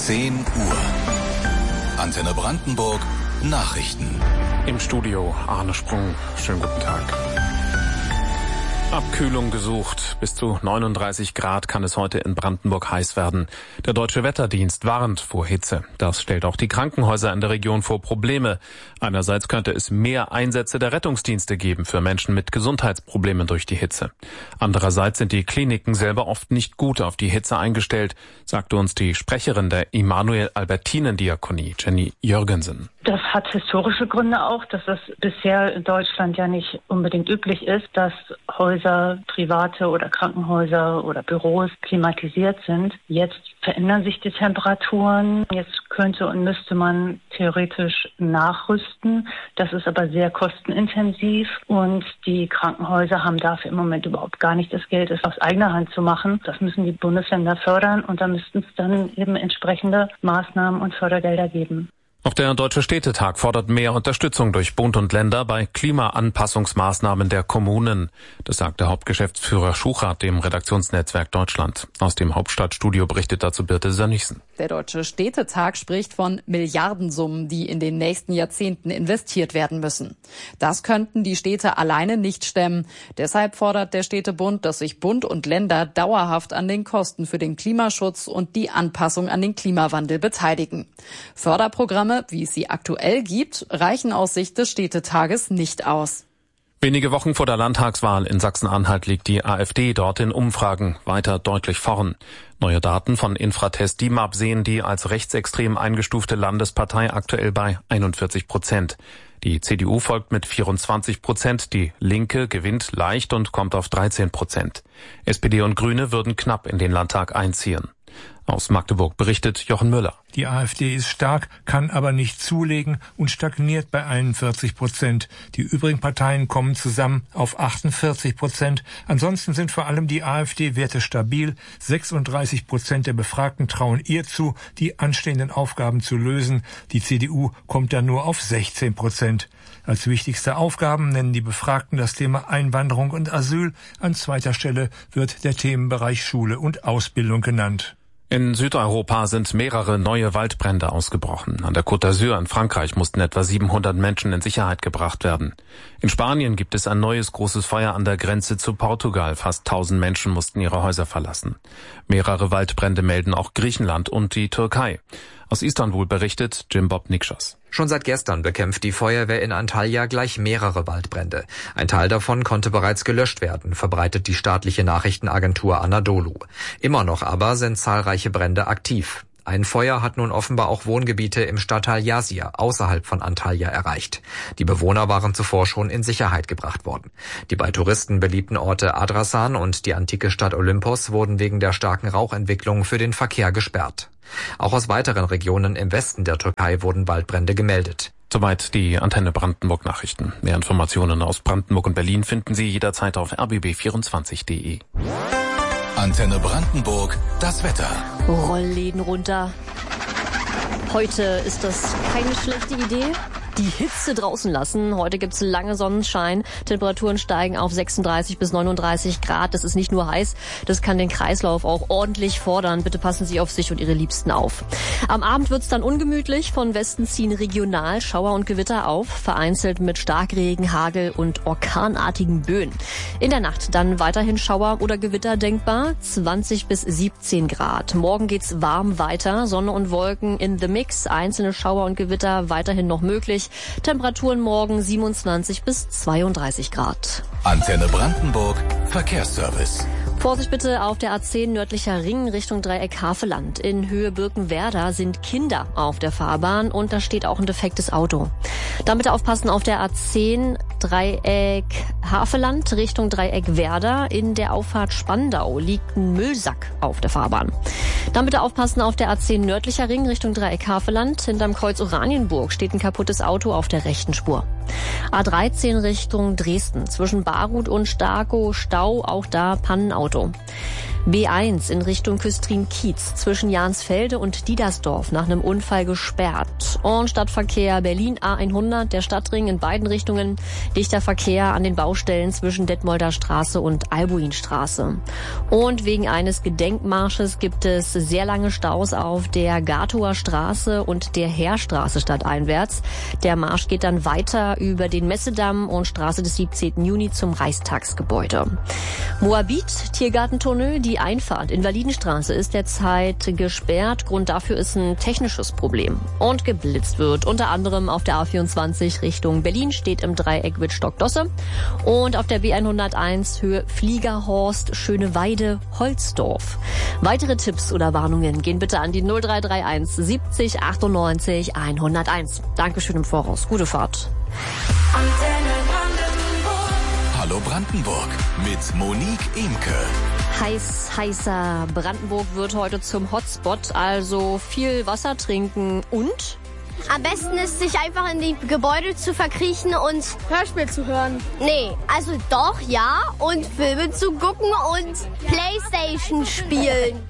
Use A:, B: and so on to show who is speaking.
A: 10 Uhr. Antenne Brandenburg Nachrichten.
B: Im Studio Arne Sprung. Schönen guten Tag. Abkühlung gesucht. Bis zu 39 Grad kann es heute in Brandenburg heiß werden. Der Deutsche Wetterdienst warnt vor Hitze. Das stellt auch die Krankenhäuser in der Region vor Probleme. Einerseits könnte es mehr Einsätze der Rettungsdienste geben für Menschen mit Gesundheitsproblemen durch die Hitze. Andererseits sind die Kliniken selber oft nicht gut auf die Hitze eingestellt, sagte uns die Sprecherin der Immanuel-Albertinen-Diakonie, Jenny Jürgensen.
C: Das hat historische Gründe auch, dass es bisher in Deutschland ja nicht unbedingt üblich ist, dass Häuser, private oder Krankenhäuser oder Büros klimatisiert sind. Jetzt verändern sich die Temperaturen. Jetzt könnte und müsste man theoretisch nachrüsten. Das ist aber sehr kostenintensiv und die Krankenhäuser haben dafür im Moment überhaupt gar nicht das Geld, es aus eigener Hand zu machen. Das müssen die Bundesländer fördern und da müssten es dann eben entsprechende Maßnahmen und Fördergelder geben.
B: Auch der Deutsche Städtetag fordert mehr Unterstützung durch Bund und Länder bei Klimaanpassungsmaßnahmen der Kommunen. Das sagte Hauptgeschäftsführer Schuchart dem Redaktionsnetzwerk Deutschland. Aus dem Hauptstadtstudio berichtet dazu Birte Sönnigsen.
D: Der Deutsche Städtetag spricht von Milliardensummen, die in den nächsten Jahrzehnten investiert werden müssen. Das könnten die Städte alleine nicht stemmen. Deshalb fordert der Städtebund, dass sich Bund und Länder dauerhaft an den Kosten für den Klimaschutz und die Anpassung an den Klimawandel beteiligen. Förderprogramme, wie es sie aktuell gibt, reichen aus Sicht des Städtetages nicht aus.
B: Wenige Wochen vor der Landtagswahl in Sachsen-Anhalt liegt die AfD dort in Umfragen weiter deutlich vorn. Neue Daten von Infratest DIMAP sehen die als rechtsextrem eingestufte Landespartei aktuell bei 41%. Die CDU folgt mit 24%, die Linke gewinnt leicht und kommt auf 13%. SPD und Grüne würden knapp in den Landtag einziehen. Aus Magdeburg berichtet Jochen Müller.
E: Die AfD ist stark, kann aber nicht zulegen und stagniert bei 41%. Die übrigen Parteien kommen zusammen auf 48%. Ansonsten sind vor allem die AfD-Werte stabil. 36% der Befragten trauen ihr zu, die anstehenden Aufgaben zu lösen. Die CDU kommt dann nur auf 16%. Als wichtigste Aufgaben nennen die Befragten das Thema Einwanderung und Asyl. An zweiter Stelle wird der Themenbereich Schule und Ausbildung genannt.
B: In Südeuropa sind mehrere neue Waldbrände ausgebrochen. An der Côte d'Azur in Frankreich mussten etwa 700 Menschen in Sicherheit gebracht werden. In Spanien gibt es ein neues großes Feuer an der Grenze zu Portugal. Fast 1000 Menschen mussten ihre Häuser verlassen. Mehrere Waldbrände melden auch Griechenland und die Türkei. Aus Istanbul berichtet Jim Bob Nikschas.
F: Schon seit gestern bekämpft die Feuerwehr in Antalya gleich mehrere Waldbrände. Ein Teil davon konnte bereits gelöscht werden, verbreitet die staatliche Nachrichtenagentur Anadolu. Immer noch aber sind zahlreiche Brände aktiv. Ein Feuer hat nun offenbar auch Wohngebiete im Stadtteil Yazir außerhalb von Antalya erreicht. Die Bewohner waren zuvor schon in Sicherheit gebracht worden. Die bei Touristen beliebten Orte Adrasan und die antike Stadt Olympos wurden wegen der starken Rauchentwicklung für den Verkehr gesperrt. Auch aus weiteren Regionen im Westen der Türkei wurden Waldbrände gemeldet.
B: Soweit die Antenne Brandenburg Nachrichten. Mehr Informationen aus Brandenburg und Berlin finden Sie jederzeit auf rbb24.de.
A: Antenne Brandenburg, das Wetter.
G: Rollläden runter. Heute ist das keine schlechte Idee. Die Hitze draußen lassen. Heute gibt's lange Sonnenschein. Temperaturen steigen auf 36 bis 39 Grad. Das ist nicht nur heiß, das kann den Kreislauf auch ordentlich fordern. Bitte passen Sie auf sich und Ihre Liebsten auf. Am Abend wird's dann ungemütlich. Von Westen ziehen regional Schauer und Gewitter auf. Vereinzelt mit Starkregen, Hagel und orkanartigen Böen. In der Nacht dann weiterhin Schauer oder Gewitter denkbar. 20 bis 17 Grad. Morgen geht's warm weiter. Sonne und Wolken in the mix. Einzelne Schauer und Gewitter weiterhin noch möglich. Temperaturen morgen 27 bis 32 Grad.
A: Antenne Brandenburg, Verkehrsservice.
G: Vorsicht bitte auf der A10 nördlicher Ring Richtung Dreieck Havelland. In Höhe Birkenwerder sind Kinder auf der Fahrbahn und da steht auch ein defektes Auto. Dann bitte aufpassen auf der A10 Dreieck Havelland Richtung Dreieck Werder. In der Auffahrt Spandau liegt ein Müllsack auf der Fahrbahn. Dann bitte aufpassen auf der A10 nördlicher Ring Richtung Dreieck Havelland. Hinterm Kreuz Oranienburg steht ein kaputtes Auto auf der rechten Spur. A13 Richtung Dresden. Zwischen Baruth und Starkow Stau, auch da Pannenauto. B1 in Richtung Küstrin-Kiez zwischen Jansfelde und Diedersdorf nach einem Unfall gesperrt. Und Stadtverkehr Berlin A100, der Stadtring in beiden Richtungen. Dichter Verkehr an den Baustellen zwischen Detmolder Straße und Albuinstraße. Und wegen eines Gedenkmarsches gibt es sehr lange Staus auf der Gatower Straße und der Heerstraße stadteinwärts. Der Marsch geht dann weiter über den Messedamm und Straße des 17. Juni zum Reichstagsgebäude. Moabit, Tiergartentunnel, die Einfahrt in Validenstraße ist derzeit gesperrt. Grund dafür ist ein technisches Problem. Und geblitzt wird unter anderem auf der A24 Richtung Berlin, steht im Dreieck Wittstock-Dosse. Und auf der B101 Höhe Fliegerhorst, Schöneweide, Holzdorf. Weitere Tipps oder Warnungen gehen bitte an die 0331 70 98 101. Dankeschön im Voraus. Gute Fahrt.
A: Hallo Brandenburg mit Monique Imke.
G: Heißer Brandenburg wird heute zum Hotspot, also viel Wasser trinken und?
H: Am besten ist, sich einfach in die Gebäude zu verkriechen und Hörspiel zu hören. Nee, also doch, ja, und Filme zu gucken und Playstation spielen.